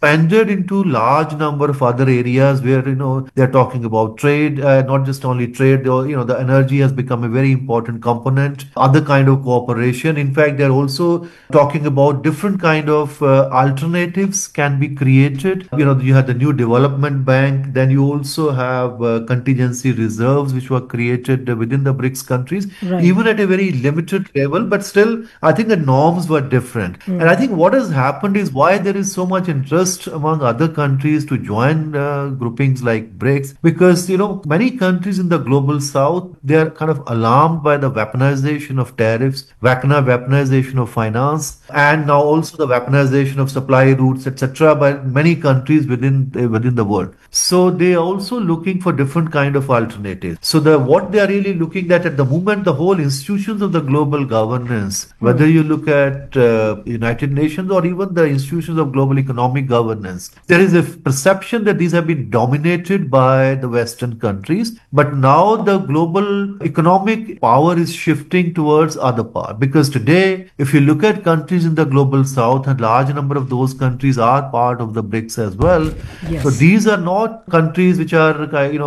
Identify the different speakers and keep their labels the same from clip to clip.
Speaker 1: expanded into large number of other areas where, they're talking about trade, not just only trade, the energy has become a very important component, other kind of cooperation. In fact, they're also talking about different kind of alternatives can be created. You had the new development bank, then you also have contingency reserves which were created within the BRICS countries,
Speaker 2: Right.
Speaker 1: even at a very limited level, but still, I think the norms were different. And I
Speaker 2: Hmm.
Speaker 1: think what has happened is why there is so much interest among other countries to join groupings like BRICS, because, many countries in the global south, they are kind of alarmed by the weaponization of tariffs, weaponization of finance, and now also the weaponization of supply routes, etc., by many countries within the world. So they are also looking for different kind of alternatives. So what they are really looking at the moment, the whole institutions of the global governance, whether you look at United Nations or even the institutions of global economic governance, there is a perception that these have been dominated by the Western countries. But now the global economic power is shifting towards other power. Because today, if you look at countries in the global south, a large number of those countries are part of the BRICS as well. So
Speaker 2: Yes.
Speaker 1: these are not countries which are,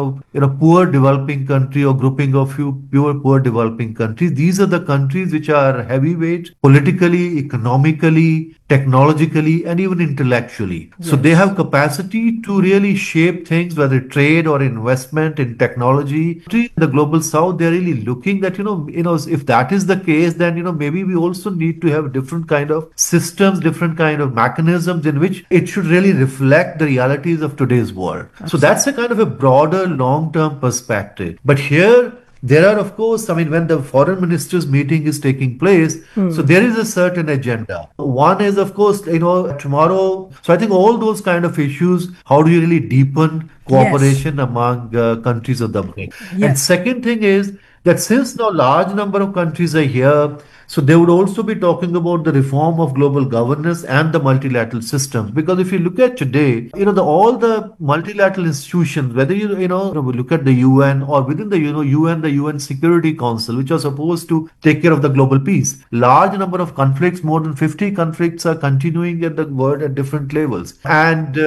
Speaker 1: poor developing country or grouping of few pure poor developing countries. These are the countries which are heavyweight politically, economically, technologically, and even intellectually. So they
Speaker 2: Yes.
Speaker 1: have capacity to really shape things, whether trade or investment in technology. In the global south, they're really looking that, if that is the case, then, maybe we also need to have different kind of systems, different kind of mechanisms in which it should really reflect the realities of today's world. So
Speaker 2: Absolutely.
Speaker 1: that's a kind of a broader long-term perspective. But here, there are, of course, I mean, when the foreign ministers meeting is taking place, so there is a certain agenda. One is, of course, tomorrow. So I think all those kind of issues, how do you really deepen
Speaker 2: Yes.
Speaker 1: cooperation among countries of the BRICS? And
Speaker 2: Yes.
Speaker 1: second thing is that since now large number of countries are here, so they would also be talking about the reform of global governance and the multilateral systems. Because if you look at today, all the multilateral institutions, whether we look at the UN or within the UN, the UN Security Council, which are supposed to take care of the global peace, large number of conflicts, more than 50 conflicts, are continuing at the world at different levels. And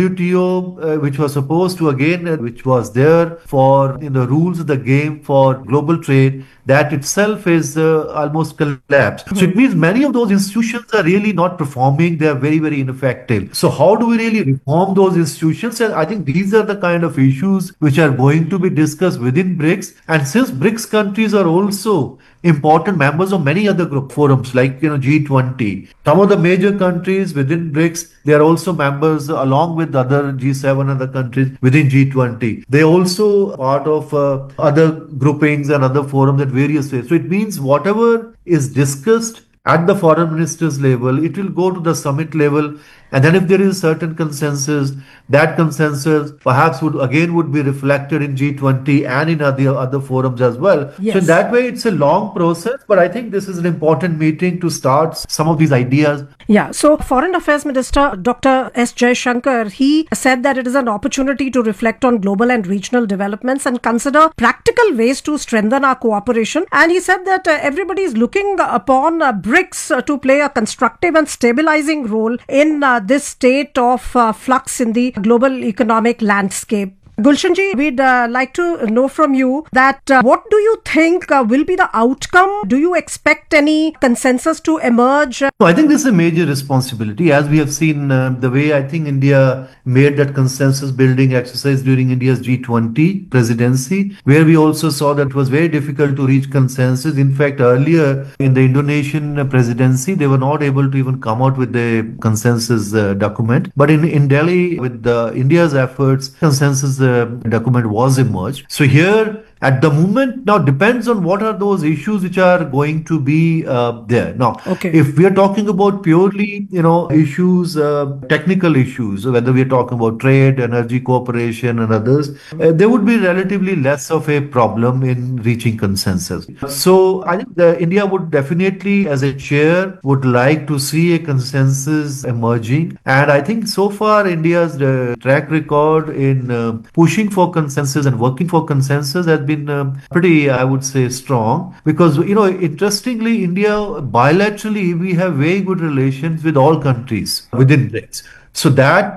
Speaker 1: WTO, which was supposed to again, which was there for rules of the game for global trade, that itself is almost collapsed. So it means many of those institutions are really not performing. They are very, very ineffective. So how do we really reform those institutions? And I think these are the kind of issues which are going to be discussed within BRICS. And since BRICS countries are also important members of many other group forums like G20, some of the major countries within BRICS, they are also members along with other G7 other countries within G20. They also part of other groupings and other forums at various ways. So it means whatever is discussed at the foreign ministers level, it will go to the summit level. And then if there is certain consensus, that consensus perhaps would be reflected in G20 and in other forums as well. So in
Speaker 2: Yes.
Speaker 1: that way, it's a long process, but I think this is an important meeting to start some of these ideas.
Speaker 2: Yeah. So, Foreign Affairs Minister Dr. S. Jaishankar, he said that it is an opportunity to reflect on global and regional developments and consider practical ways to strengthen our cooperation. And he said that everybody is looking upon BRICS to play a constructive and stabilizing role in this state of flux in the global economic landscape. Gulshanji, we'd like to know from you that what do you think will be the outcome? Do you expect any consensus to emerge?
Speaker 1: So I think this is a major responsibility, as we have seen the way I think India made that consensus building exercise during India's G20 presidency, where we also saw that it was very difficult to reach consensus. In fact, earlier in the Indonesian presidency, they were not able to even come out with the consensus document. But in Delhi, with India's efforts, consensus document was emerged. So here, at the moment, now depends on what are those issues which are going to be there. Now,
Speaker 2: Okay.
Speaker 1: if we are talking about purely, issues, technical issues, whether we are talking about trade, energy cooperation, and others, there would be relatively less of a problem in reaching consensus. So I think India would definitely, as a chair, would like to see a consensus emerging. And I think so far India's track record in pushing for consensus and working for consensus has been pretty, I would say, strong. Because, interestingly, India bilaterally, we have very good relations with all countries within BRICS. So that